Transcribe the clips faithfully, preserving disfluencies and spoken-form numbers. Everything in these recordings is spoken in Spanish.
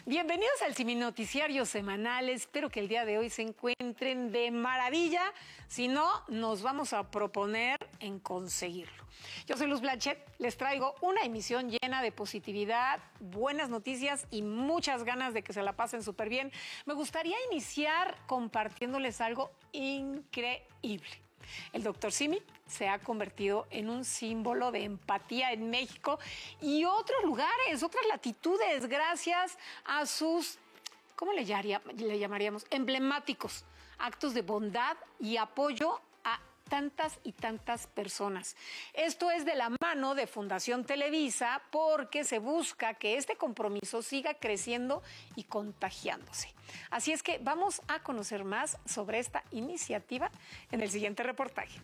Bienvenidos al Simi Noticiario Semanal. Espero que el día de hoy se encuentren de maravilla. Si no, nos vamos a proponer en conseguirlo. Yo soy Luz Blanchet. Les traigo una emisión llena de positividad, buenas noticias y muchas ganas de que se la pasen súper bien. Me gustaría iniciar compartiéndoles algo increíble. El doctor Simi se ha convertido en un símbolo de empatía en México y otros lugares, otras latitudes, gracias a sus, ¿cómo le llamaríamos? le llamaríamos? Emblemáticos actos de bondad y apoyo a tantas y tantas personas. Esto es de la mano de Fundación Televisa porque se busca que este compromiso siga creciendo y contagiándose. Así es que vamos a conocer más sobre esta iniciativa en el siguiente reportaje.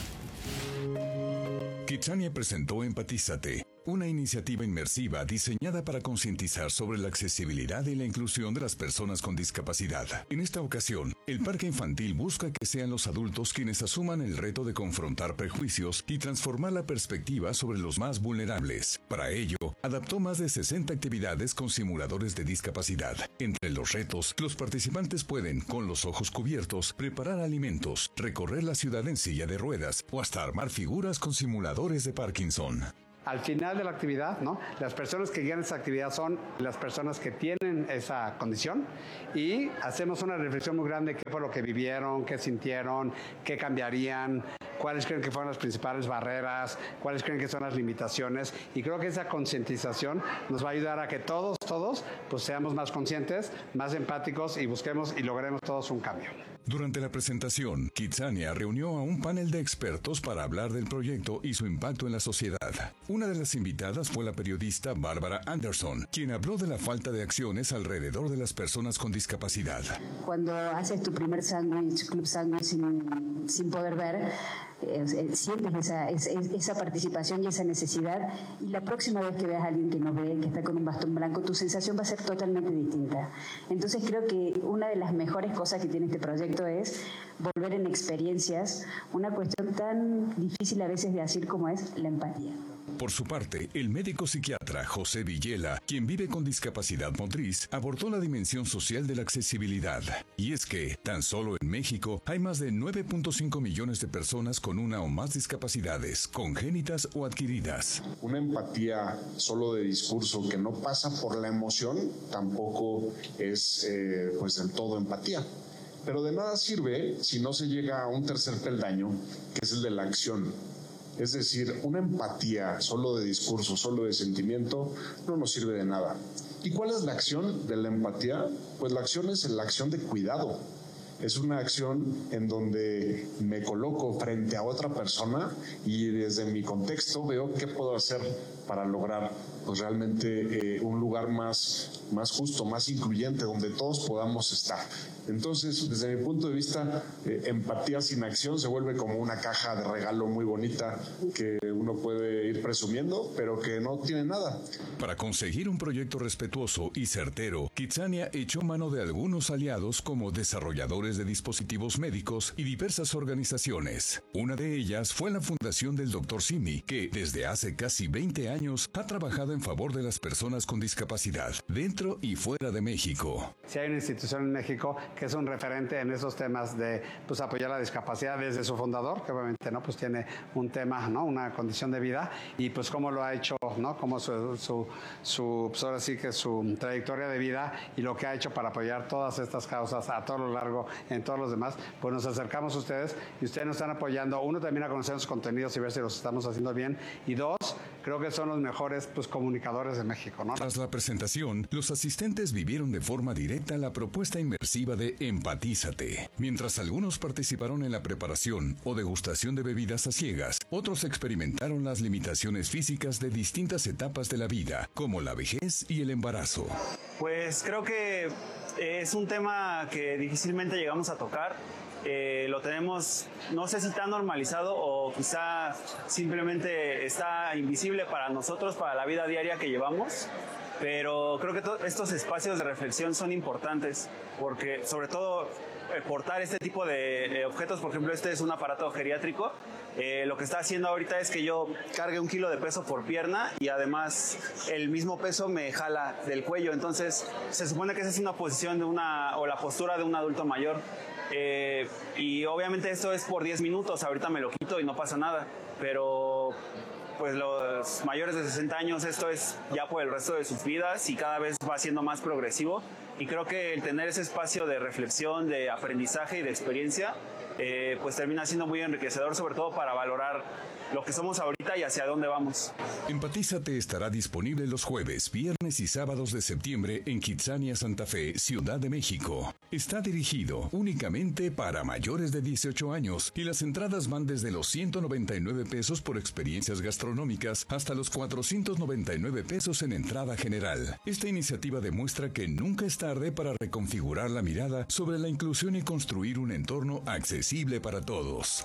Kitsania presentó Empatízate, una iniciativa inmersiva diseñada para concientizar sobre la accesibilidad y la inclusión de las personas con discapacidad. En esta ocasión, el parque infantil busca que sean los adultos quienes asuman el reto de confrontar prejuicios y transformar la perspectiva sobre los más vulnerables. Para ello, adaptó más de sesenta actividades con simuladores de discapacidad. Entre los retos, los participantes pueden, con los ojos cubiertos, preparar alimentos, recorrer la ciudad en silla de ruedas o hasta armar figuras con simuladores de Parkinson. Al final de la actividad, ¿no? Las personas que guían esa actividad son las personas que tienen esa condición y hacemos una reflexión muy grande: qué fue lo que vivieron, qué sintieron, qué cambiarían, cuáles creen que fueron las principales barreras, cuáles creen que son las limitaciones, y creo que esa concientización nos va a ayudar a que todos, todos, pues seamos más conscientes, más empáticos y busquemos y logremos todos un cambio. Durante la presentación, Kitsania reunió a un panel de expertos para hablar del proyecto y su impacto en la sociedad. Una de las invitadas fue la periodista Bárbara Anderson, quien habló de la falta de acciones alrededor de las personas con discapacidad. Cuando haces tu primer sándwich, club sándwich sin, sin poder ver, eh, eh, sientes esa, es, esa participación y esa necesidad, y la próxima vez que veas a alguien que no ve, que está con un bastón blanco, tu sensación va a ser totalmente distinta. Entonces creo que una de las mejores cosas que tiene este proyecto es volver en experiencias una cuestión tan difícil a veces de decir como es la empatía. Por su parte, el médico psiquiatra José Villela, quien vive con discapacidad motriz, abordó la dimensión social de la accesibilidad. Y es que, tan solo en México, hay más de nueve punto cinco millones de personas con una o más discapacidades, congénitas o adquiridas. Una empatía solo de discurso que no pasa por la emoción tampoco es eh, pues del todo empatía. Pero de nada sirve si no se llega a un tercer peldaño, que es el de la acción. Es decir, una empatía solo de discurso, solo de sentimiento, no nos sirve de nada. ¿Y cuál es la acción de la empatía? Pues la acción es la acción de cuidado. Es una acción en donde me coloco frente a otra persona y desde mi contexto veo qué puedo hacer para lograr pues realmente eh, un lugar más, más justo, más incluyente, donde todos podamos estar. Entonces, desde mi punto de vista, eh, empatía sin acción se vuelve como una caja de regalo muy bonita que uno puede ir presumiendo, pero que no tiene nada. Para conseguir un proyecto respetuoso y certero, Kitsania echó mano de algunos aliados como desarrolladores de dispositivos médicos y diversas organizaciones. Una de ellas fue la Fundación del doctor Simi, que desde hace casi veinte años ha trabajado en favor de las personas con discapacidad, dentro y fuera de México. Si hay una institución en México que es un referente en esos temas de pues, apoyar la discapacidad desde su fundador, que obviamente no pues tiene un tema, ¿no? Una condición de vida, y pues cómo lo ha hecho, ¿no? Como su, su, su pues ahora sí que su trayectoria de vida y lo que ha hecho para apoyar todas estas causas a todo lo largo en todos los demás, pues nos acercamos a ustedes y ustedes nos están apoyando, uno, también a conocer los contenidos y ver si los estamos haciendo bien, y dos, creo que son los mejores pues, comunicadores de México, ¿no? Tras la presentación, los asistentes vivieron de forma directa la propuesta inmersiva de Empatízate. Mientras algunos participaron en la preparación o degustación de bebidas a ciegas, otros experimentaron las limitaciones físicas de distintas etapas de la vida, como la vejez y el embarazo. Pues creo que es un tema que difícilmente llegamos a tocar. Eh, lo tenemos, no sé si tan normalizado o quizá simplemente está invisible para nosotros, para la vida diaria que llevamos, pero creo que estos espacios de reflexión son importantes porque sobre todo eh, portar este tipo de eh, objetos, por ejemplo este es un aparato geriátrico, eh, lo que está haciendo ahorita es que yo cargue un kilo de peso por pierna y además el mismo peso me jala del cuello, entonces se supone que esa es una posición de una, o la postura de un adulto mayor. Eh, y obviamente esto es por diez minutos, ahorita me lo quito y no pasa nada, pero pues los mayores de sesenta años esto es ya por el resto de sus vidas y cada vez va siendo más progresivo y creo que el tener ese espacio de reflexión, de aprendizaje y de experiencia eh, pues termina siendo muy enriquecedor, sobre todo para valorar lo que somos ahorita y hacia dónde vamos. Empatízate estará disponible los jueves, viernes y sábados de septiembre en Kitsania, Santa Fe, Ciudad de México. Está dirigido únicamente para mayores de dieciocho años y las entradas van desde los ciento noventa y nueve pesos por experiencias gastronómicas hasta los cuatrocientos noventa y nueve pesos en entrada general. Esta iniciativa demuestra que nunca es tarde para reconfigurar la mirada sobre la inclusión y construir un entorno accesible para todos.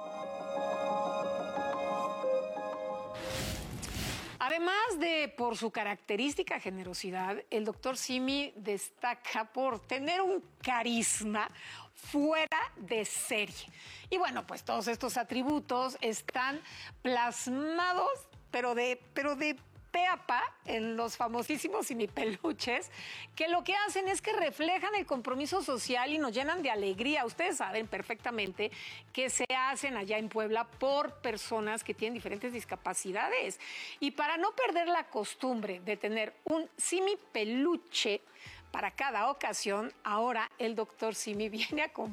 Además de por su característica generosidad, el doctor Simi destaca por tener un carisma fuera de serie. Y bueno, pues todos estos atributos están plasmados, pero de, pero de pe a pa en los famosísimos simipeluches, que lo que hacen es que reflejan el compromiso social y nos llenan de alegría. Ustedes saben perfectamente que se hacen allá en Puebla por personas que tienen diferentes discapacidades. Y para no perder la costumbre de tener un simipeluche para cada ocasión, ahora el doctor Simi viene a